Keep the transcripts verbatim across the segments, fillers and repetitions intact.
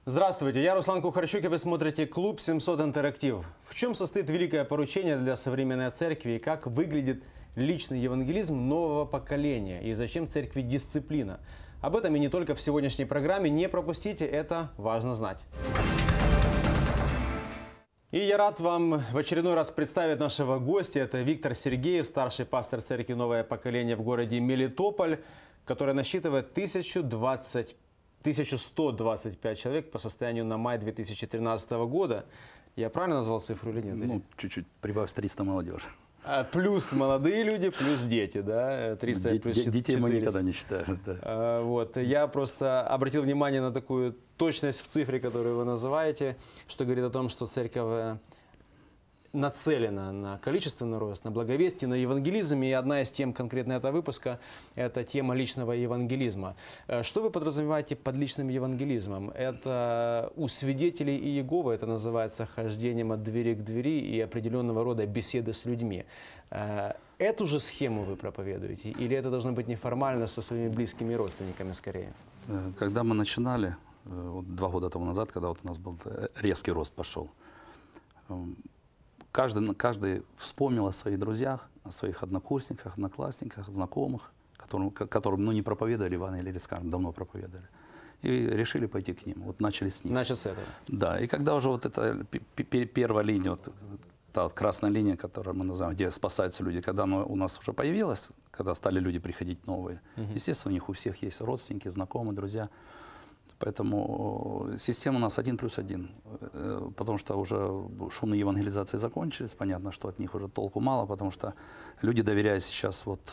Здравствуйте, я Руслан Кухарчук, и вы смотрите «Клуб семьсот Интерактив». В чем состоит великое поручение для современной церкви и как выглядит личный евангелизм нового поколения и зачем церкви дисциплина? Об этом и не только в сегодняшней программе. Не пропустите, это важно знать. И я рад вам в очередной раз представить нашего гостя. Это Виктор Сергеев, старший пастор церкви «Новое поколение» в городе Мелитополь, которая насчитывает тысячу двадцать тысячу сто двадцать пять человек по состоянию на май две тысячи тринадцатого года. Я правильно назвал цифру или нет? Ну, чуть-чуть прибавь триста молодежи. А, плюс молодые люди, плюс дети, да? триста Детей, плюс четыреста. Детей мы никогда не считаем. Да. А, вот. Я просто обратил внимание на такую точность в цифре, которую вы называете, что говорит о том, что церковь нацелена на количественный рост, на благовестие, на евангелизм. И одна из тем конкретно этого выпуска – это тема личного евангелизма. Что вы подразумеваете под личным евангелизмом? Это у свидетелей Иеговы, это называется хождением от двери к двери и определенного рода беседы с людьми. Эту же схему вы проповедуете? Или это должно быть неформально со своими близкими родственниками скорее? Когда мы начинали, вот два года тому назад, когда вот у нас был резкий рост пошел, Каждый, каждый вспомнил о своих друзьях, о своих однокурсниках, одноклассниках, знакомых, которым, которым ну, не проповедовали Евангелие, или, скажем, давно проповедовали. И решили пойти к ним. Вот начали с них. Начали с этого. Да, и когда уже вот эта первая линия, вот, та вот красная линия, которую мы называем, где спасаются люди, когда она у нас уже появилась, когда стали люди приходить новые, угу. Естественно, у них у всех есть родственники, знакомые, друзья. Поэтому система у нас один плюс один, потому что уже шумные евангелизации закончились, понятно, что от них уже толку мало, потому что люди доверяют сейчас вот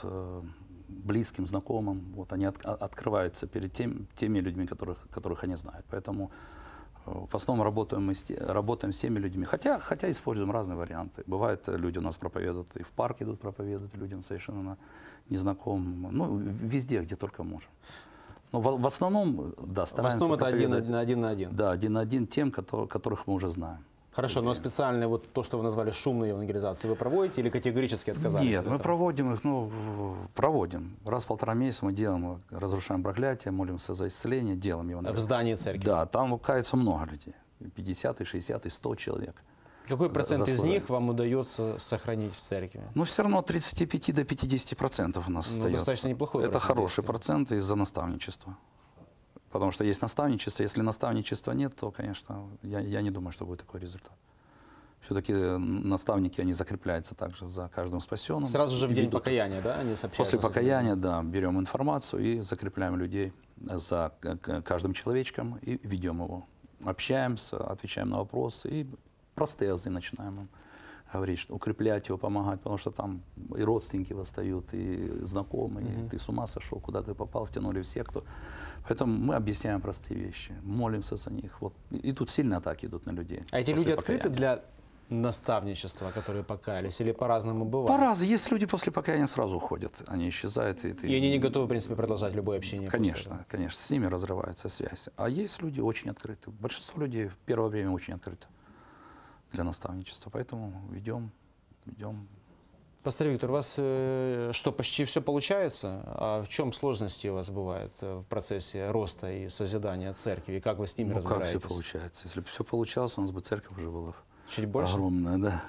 близким, знакомым, вот они от, открываются перед тем, теми людьми, которых, которых они знают. Поэтому в основном работаем, мы с, работаем с теми людьми, хотя, хотя используем разные варианты. Бывает, люди у нас проповедуют, и в парк идут проповедуют людям совершенно незнакомым, ну, везде, где только можем. Но в, в основном, да, стараемся. В основном это один, один, один на один. Да, один на один тем, который, которых мы уже знаем. Хорошо, но специально вот то, что вы назвали шумной евангелизацией, вы проводите или категорически отказались? Нет, от мы этого? проводим их, ну, проводим. Раз в полтора месяца мы делаем, разрушаем проклятие, молимся за исцеление, делаем евангелизацию. В здании церкви? Да, там кается много людей. пятьдесят, шестьдесят и сто человек. Какой процент из них вам удается сохранить в церкви? Ну, все равно от тридцати пяти до пятидесяти процентов у нас ну, остается. Достаточно неплохой Это процент, хороший если... процент из-за наставничества. Потому что есть наставничество. Если наставничества нет, то, конечно, я, я не думаю, что будет такой результат. Все-таки наставники, они закрепляются также за каждым спасенным. Сразу же в день ведут... покаяния, да? Они После покаяния, да, берем информацию и закрепляем людей за каждым человечком и ведем его. Общаемся, отвечаем на вопросы и простые азы начинаем им говорить, что укреплять его, помогать, потому что там и родственники восстают, и знакомые, mm-hmm. и ты с ума сошел, куда ты попал, втянули в секту. Поэтому мы объясняем простые вещи, молимся за них. Вот. И тут сильно атаки идут на людей. А эти люди открыты для наставничества, которые покаялись, или по-разному бывает? По-разному. Есть люди после покаяния сразу уходят, они исчезают. И, ты... и они не готовы, в принципе, продолжать любое общение? Конечно, конечно, с ними разрывается связь. А есть люди очень открыты. Большинство людей в первое время очень открыто для наставничества. Поэтому ведем, ведем. Пастор Виктор, у вас э, что, почти все получается? А в чем сложности у вас бывают в процессе роста и созидания церкви? И как вы с ними ну, разбираетесь? Как все получается? Если бы все получалось, у нас бы церковь уже была чуть больше? Огромная, да.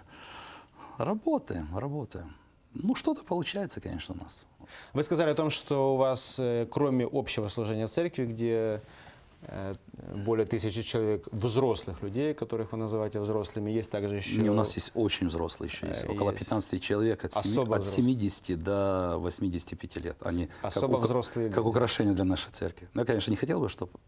Работаем, работаем. Ну, что-то получается, конечно, у нас. Вы сказали о том, что у вас, кроме общего служения в церкви, где более тысячи человек взрослых людей, которых вы называете взрослыми, есть также еще... Не, у нас есть очень взрослые еще, есть, есть. около пятнадцати человек от, семи, от семидесяти до восьмидесяти пяти лет. Они особо как, взрослые как, как украшение для нашей церкви. Ну, я, конечно, не хотел бы, чтобы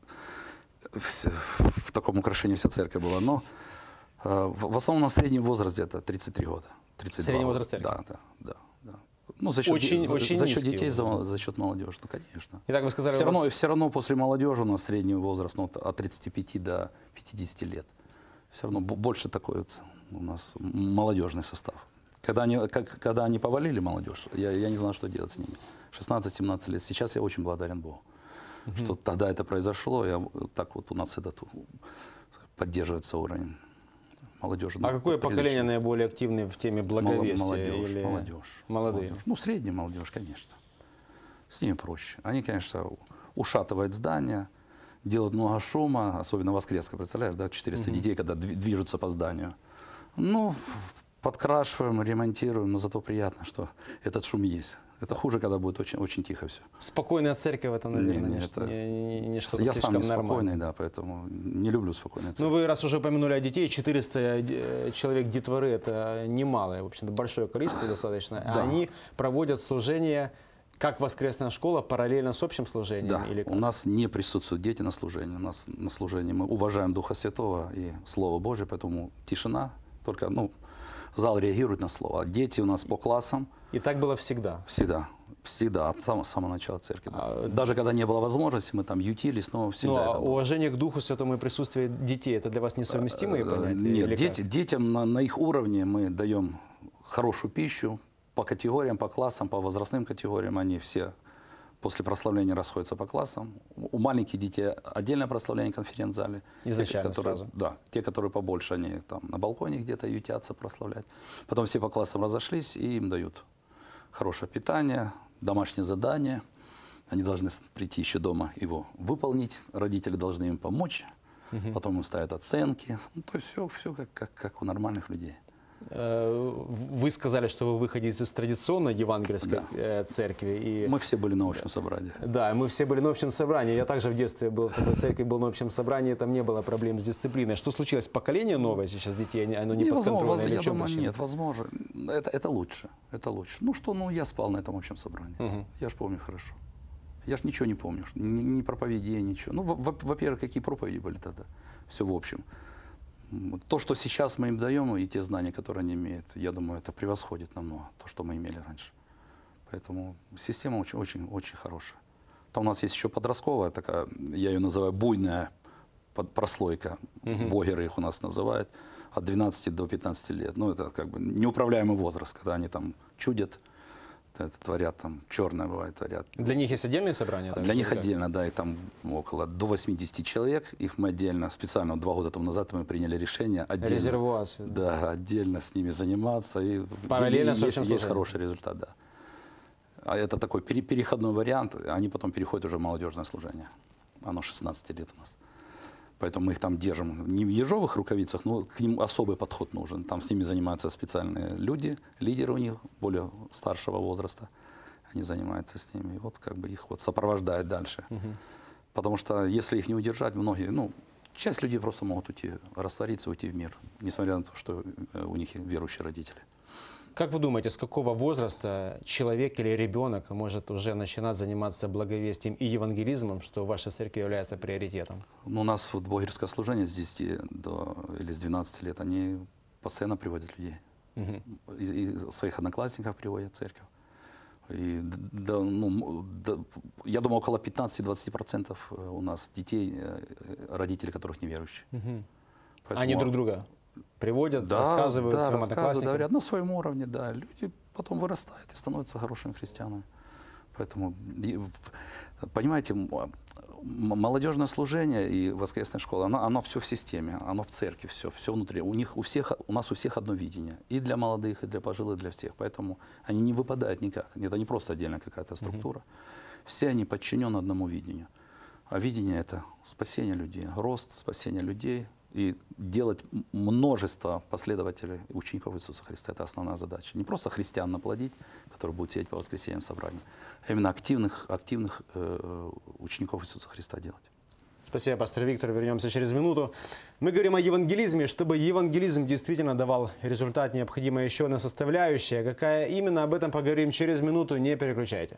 в, в таком украшении вся церковь была, но э, в, в основном на средний возраст где-то тридцать три года. тридцать два средний года. возраст церкви? Да, да, да. да. Ну, за счет, очень, за, очень за счет детей, за, за счет молодежи, ну, конечно. Итак, вы сказали, все, равно, вас... все равно после молодежи у нас средний возраст ну, от тридцати пяти до пятидесяти лет. Все равно больше такой вот у нас молодежный состав. Когда они, как, когда они повалили молодежь, я, я не знал, что делать с ними. шестнадцать-семнадцать лет. Сейчас я очень благодарен Богу, угу. что тогда это произошло. Я, так вот у нас этот, поддерживается уровень. Молодежи. А ну, какое поколение наиболее активное в теме благовестия? Молодежь, или... молодежь. Молодые? Молодежь. Ну, средняя молодежь, конечно. С ними проще. Они, конечно, ушатывают здания, делают много шума, особенно воскресенье, представляешь, да, четыреста детей, когда дви- движутся по зданию. Ну, подкрашиваем, ремонтируем, но зато приятно, что этот шум есть. Это хуже, когда будет очень, очень тихо все. Спокойная церковь это, наверное, Не, не, не, это- не- не- не что-то Я сам слишком не спокойный, нормальное. да, поэтому не люблю спокойные Ну, вы раз уже упомянули о детей, четыреста э, человек детворы – это немалое, в общем-то, большое количество достаточно. А Да. они проводят служение, как воскресная школа, параллельно с общим служением? Да, Или как? у нас не присутствуют дети на служении. У нас на служении мы уважаем Духа Святого и Слово Божие, поэтому тишина, только, ну, зал реагирует на Слово. А дети у нас по классам И так было всегда. всегда, всегда, от самого, самого начала церкви. да. А, Даже когда не было возможности, мы там ютились, но всегда Ну, а это было. уважение к Духу Святому и присутствие детей – это для вас несовместимые Э, понятия? Нет, или дети, как? детям на, на их уровне мы даем хорошую пищу по категориям, по классам, по возрастным категориям. Они все после прославления расходятся по классам. У маленьких детей отдельное прославление в конференц-зале. Те, Изначально которые, сразу. Да, те, которые побольше, они там на балконе где-то ютятся, прославлять. Потом все по классам разошлись, и им дают хорошее питание, домашнее задание. Они должны с- прийти еще дома его выполнить. Родители должны им помочь. Потом им ставят оценки. Ну, то есть все, все как, как, как у нормальных людей. Э, Вы сказали, что вы выходите из традиционной евангельской Да. э, церкви. И... Мы все были на общем собрании. Да, мы все были на общем собрании. Я также в детстве был в такой церкви, был на общем собрании, там не было проблем с дисциплиной. Что случилось? Поколение новое сейчас детей, они- оно не Не, возможно, подконтрольное? воз- или я в чем думаю, причина? нет, возможно. Это, это лучше. Это лучше. Ну что, ну я спал на этом общем собрании. Я ж помню хорошо. Я ж ничего не помню. ш- Ни, ни проповедей, ничего. Ну, во- во- во-первых, какие проповеди были тогда? Все в общем. М, То, что сейчас мы им даем, и те знания, которые они имеют, я думаю, это превосходит намного то, что мы имели раньше. Поэтому система очень, очень, очень хорошая. Там у нас есть еще подростковая такая, я ее называю буйная под- прослойка. Блогеры их у нас называют. От двенадцати до пятнадцати лет. Ну, это как бы неуправляемый возраст, когда они там чудят, это творят там, черное бывает, творят. Для них есть отдельные собрания? там, Для них или как? отдельно, да, их там около до восьмидесяти человек. Их мы отдельно, специально вот два года тому назад мы приняли решение отдельно. Резервуар. связан. Да, отдельно с ними заниматься. И, Параллельно и с есть, общим есть служением. хороший результат, да. А это такой пере- переходной вариант, они потом переходят уже в молодежное служение. Оно шестнадцать лет у нас. Поэтому мы их там держим не в ежовых рукавицах, но к ним особый подход нужен. Там с ними занимаются специальные люди, лидеры у них более старшего возраста. Они занимаются с ними. И вот как бы их вот сопровождают дальше. Потому что если их не удержать, многие, ну, часть людей просто могут уйти, раствориться, уйти в мир, несмотря на то, что э, у них верующие родители. Как вы думаете, с какого возраста человек или ребенок может уже начинать заниматься благовестием и евангелизмом, что в вашей церкви является приоритетом? Ну, у нас вот блогерское служение с десяти до, или с двенадцати лет, они постоянно приводят людей. И, и своих одноклассников приводят в церковь. И, д- да, ну, м- да, я думаю, около пятнадцати-двадцати процентов у нас детей, э, родители которых неверующие. Поэтому- Они друг друга приводят, да, рассказывают да, своим рассказывают, одноклассникам? говорят на своем уровне, да. Люди потом вырастают и становятся хорошими христианами. Поэтому, и в- понимаете, м- м- молодежное служение и воскресная школа, оно, оно все в системе, оно в церкви, все, все внутри. У них у всех, у нас у всех одно видение. И для молодых, и для пожилых, для всех. Поэтому они не выпадают никак. Это не просто отдельная какая-то структура. Все они подчинены одному видению. А видение – это спасение людей, рост, спасение людей. И делать м- множество последователей, учеников Иисуса Христа – это основная задача. Не просто христиан наплодить, которые будут сидеть по воскресеньям в собрании, а именно активных, активных э, учеников Иисуса Христа делать. Спасибо, пастор Виктор. Вернемся через минуту. Мы говорим о евангелизме. Чтобы евангелизм действительно давал результат, необходима еще одна составляющая. Какая именно, об этом поговорим через минуту. Не переключайте.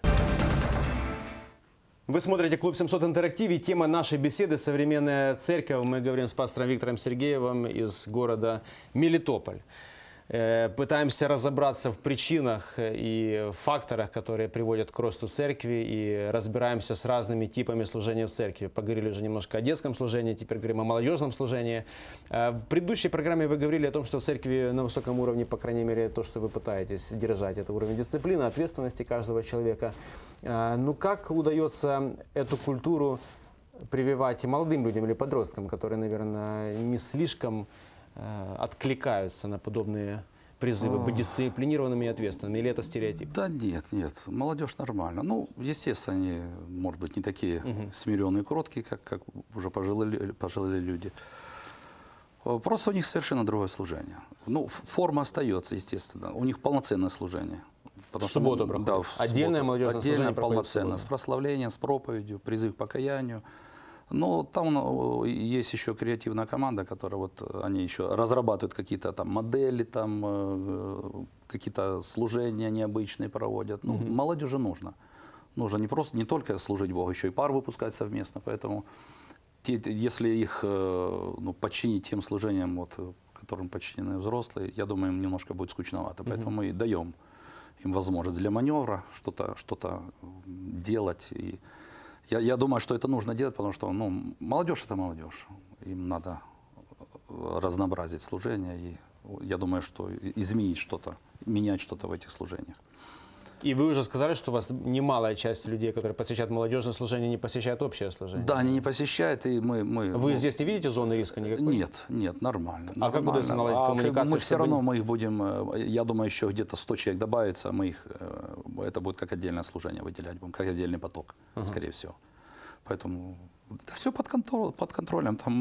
Вы смотрите «Клуб семьсот Интерактив», и тема нашей беседы – современная церковь. Мы говорим с пастором Виктором Сергеевым из города Мелитополь. Э, Пытаемся разобраться в причинах и факторах, которые приводят к росту церкви, и разбираемся с разными типами служения в церкви. Поговорили уже немножко о детском служении, теперь говорим о молодежном служении. Э, В предыдущей программе вы говорили о том, что в церкви на высоком уровне, по крайней мере, то, что вы пытаетесь держать, это уровень дисциплины, ответственности каждого человека. Э, Ну как удается эту культуру прививать и молодым людям или подросткам, которые, наверное, не слишком э, откликаются на подобные призывы быть дисциплинированными и ответственными? Или это стереотип? Да нет, нет, молодежь нормально. Ну, естественно, они, может быть, не такие смиренные, кроткие, как, как уже пожилые, пожилые люди. Просто у них совершенно другое служение. Ну, ф- форма остается, естественно. У них полноценное служение. Потому В что, субботу м, проходит? Да, в Отдельное субботу. молодежное Отдельно, служение проходит в полноценно, субботу? с прославлением, с проповедью, призыв к покаянию. Но там ну, есть еще креативная команда, которая вот, они еще разрабатывают какие-то там модели, там э, какие-то служения необычные проводят. Ну, молодежи нужно. Нужно не просто, не только служить Богу, еще и пар выпускать совместно. Поэтому те- те- если их э, ну, подчинить тем служениям, вот, э, которым подчинены взрослые, я думаю, им немножко будет скучновато. Поэтому мы и даем им возможность для маневра что-то что делать. И я, я думаю, что это нужно делать, потому что ну, молодежь – это молодежь. Им надо разнообразить служение. И я думаю, что изменить что-то, менять что-то в этих служениях. И вы уже сказали, что у вас немалая часть людей, которые посещают молодежное служение, не посещают общее служение. Да, они не посещают, и мы… мы Вы ну, здесь не видите зоны риска никакой? Нет, нет, нормально. А как удается наладить А коммуникацию, Мы все чтобы равно они- мы их будем, э, я думаю, еще где-то сто человек добавится, мы их, э, это будет как отдельное служение выделять, будем, как отдельный поток, скорее всего. Поэтому это все под, контроль, под контролем. Там